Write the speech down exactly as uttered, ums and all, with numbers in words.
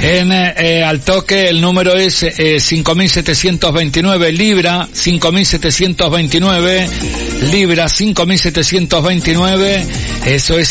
En eh, al toque el número es eh, cinco mil setecientos veintinueve, Libra cinco mil setecientos veintinueve, Libra cinco mil setecientos veintinueve, eso es